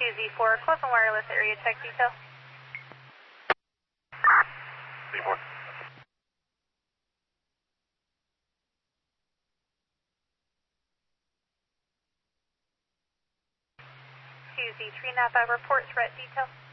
QZ4, close and wireless area check detail. Z4. QZ3 Napa, report threat detail.